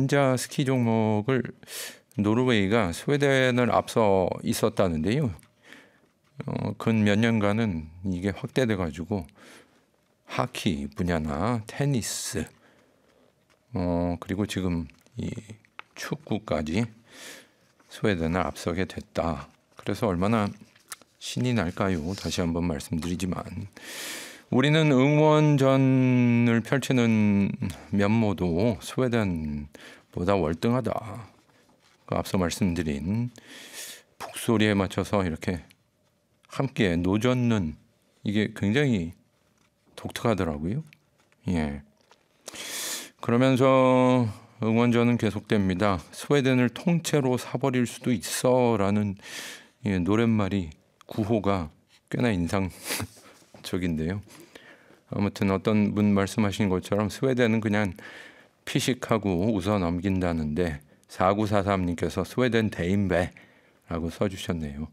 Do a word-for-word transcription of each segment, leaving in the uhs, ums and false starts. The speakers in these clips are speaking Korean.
남자 스키 종목을 노르웨이가 스웨덴을 앞서 있었다는데요. 어, 근 몇 년간은 이게 확대돼 가지고 하키 분야나 테니스, 어, 그리고 지금 이 축구까지 스웨덴을 앞서게 됐다. 그래서 얼마나 신이 날까요? 다시 한번 말씀드리지만 우리는 응원전을 펼치는 면모도 스웨덴보다 월등하다. 앞서 말씀드린 북소리에 맞춰서 이렇게 함께 노젓는 이게 굉장히 독특하더라고요. 예. 그러면서 응원전은 계속됩니다. 스웨덴을 통째로 사버릴 수도 있어라는 예, 노랫말이 구호가 꽤나 인상적인데요. 아무튼 어떤 분 말씀하신 것처럼 스웨덴은 그냥 피식하고 웃어 넘긴다는데 사구사삼님께서 스웨덴 대인배라고 써주셨네요.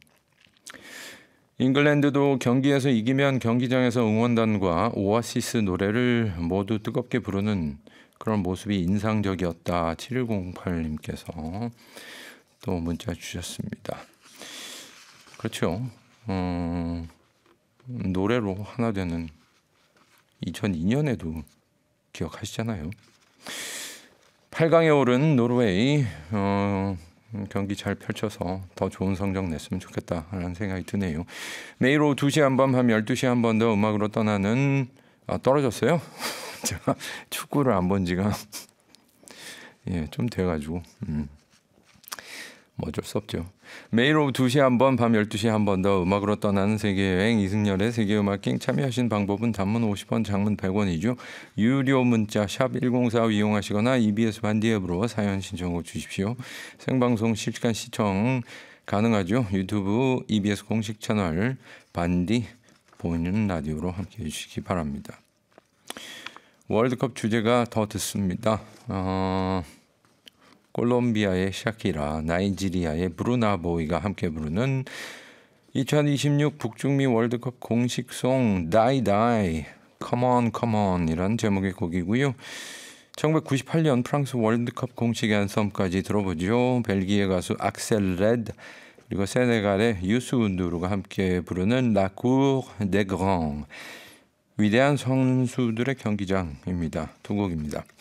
잉글랜드도 경기에서 이기면 경기장에서 응원단과 오아시스 노래를 모두 뜨겁게 부르는 그런 모습이 인상적이었다. 칠일공팔님께서 또 문자 주셨습니다. 그렇죠. 어, 노래로 하나 되는 이천이년에도 기억하시잖아요. 팔 강에 오른 노르웨이 어, 경기 잘 펼쳐서 더 좋은 성적 냈으면 좋겠다라는 생각이 드네요. 매일 오후 두 시 한 번, 밤 열두 시 한 번 더 음악으로 떠나는 아, 떨어졌어요? 제가 축구를 안 본 지가 예, 좀 돼가지고 음. 뭐 어쩔 수 없죠. 매일 오후 두 시 한 번, 밤 열두 시 한 번 더 음악으로 떠나는 세계여행 이승열의 세계음악행 참여하신 방법은 단문 오십 원, 장문 백 원이죠. 유료 문자 샵 일공사오 이용하시거나 이비에스 반디 앱으로 사연 신청곡 주십시오. 생방송 실시간 시청 가능하죠. 유튜브 이비에스 공식 채널 반디 보이는 라디오로 함께해 주시기 바랍니다. 월드컵 주제가 더 듣습니다. 어... 콜롬비아의 샤키라, 나이지리아의 브루나 보이가 함께 부르는 이천이십육 북중미 월드컵 공식송 Die Die, Come On Come On 이란 제목의 곡이고요. 천구백구십팔년 프랑스 월드컵 공식 앤썸까지 들어보죠. 벨기에 가수 악셀 레드 그리고 세네갈의 유스 운두루가 함께 부르는 La Cour des Grands, 위대한 선수들의 경기장입니다. 두 곡입니다.